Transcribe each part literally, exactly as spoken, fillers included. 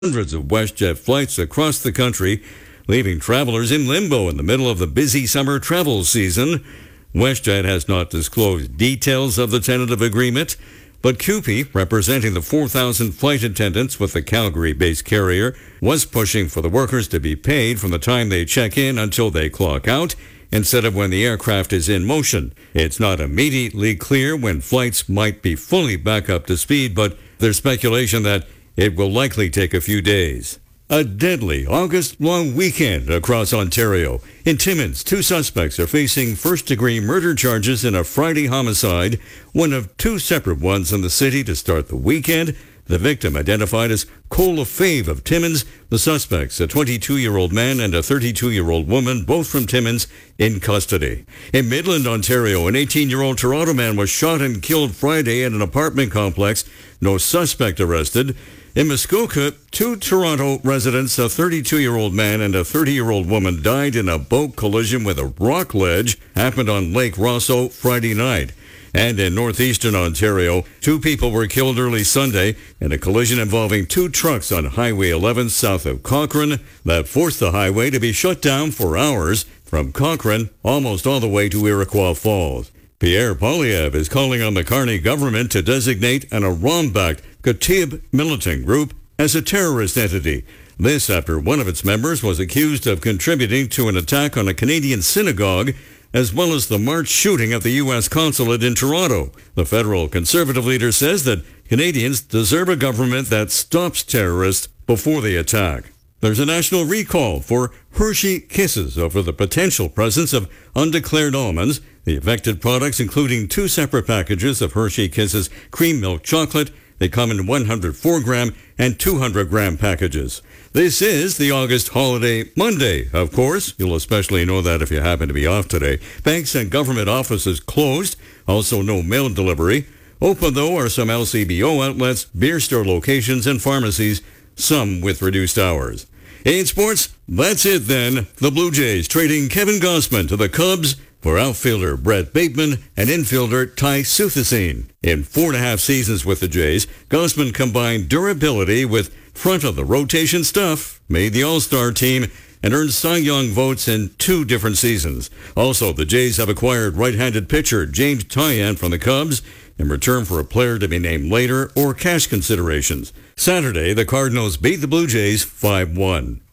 hundreds of WestJet flights across the country, leaving travelers in limbo in the middle of the busy summer travel season. WestJet has not disclosed details of the tentative agreement, but C U P E, representing the four thousand flight attendants with the Calgary-based carrier, was pushing for the workers to be paid from the time they check in until they clock out, instead of when the aircraft is in motion. It's not immediately clear when flights might be fully back up to speed, but there's speculation that it will likely take a few days. A deadly August long weekend across Ontario. In Timmins, two suspects are facing first-degree murder charges in a Friday homicide, one of two separate ones in the city to start the weekend. The victim, identified as Cole Lefebvre of Timmins. The suspects, a twenty-two-year-old man and a thirty-two-year-old woman, both from Timmins, in custody. In Midland, Ontario, an eighteen-year-old Toronto man was shot and killed Friday at an apartment complex. No suspect arrested. In Muskoka, two Toronto residents, a thirty-two-year-old man and a thirty-year-old woman, died in a boat collision with a rock ledge. Happened on Lake Rosso Friday night. And in northeastern Ontario, two people were killed early Sunday in a collision involving two trucks on Highway eleven south of Cochrane that forced the highway to be shut down for hours from Cochrane almost all the way to Iroquois Falls. Pierre Poilievre is calling on the Carney government to designate an Iran-backed Kataib militant group as a terrorist entity. This after one of its members was accused of contributing to an attack on a Canadian synagogue, as well as the March shooting at the U S consulate in Toronto. The federal conservative leader says that Canadians deserve a government that stops terrorists before they attack. There's a national recall for Hershey Kisses over the potential presence of undeclared almonds. The affected products, including two separate packages of Hershey Kisses cream milk chocolate. They come in one hundred four gram and two hundred gram packages. This is the August holiday Monday, of course. You'll especially know that if you happen to be off today. Banks and government offices closed. Also no mail delivery. Open, though, are some L C B O outlets, beer store locations, and pharmacies, some with reduced hours. In sports, that's it then. The Blue Jays trading Kevin Gausman to the Cubs for outfielder Brett Bateman and infielder Ty Suthasine. In four and a half seasons with the Jays, Gausman combined durability with front-of-the-rotation stuff, made the All-Star team, and earned Cy Young votes in two different seasons. Also, the Jays have acquired right-handed pitcher James Tyan from the Cubs in return for a player to be named later or cash considerations. Saturday, the Cardinals beat the Blue Jays five one.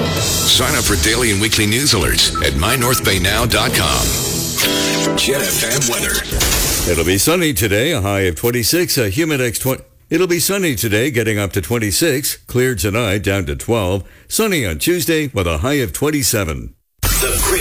Sign up for daily and weekly news alerts at my north bay now dot com. Jet F M weather. It'll be sunny today, a high of twenty-six, a Humidex twenty. It'll be sunny today, getting up to twenty-six. Clear tonight, down to twelve. Sunny on Tuesday with a high of twenty-seven. The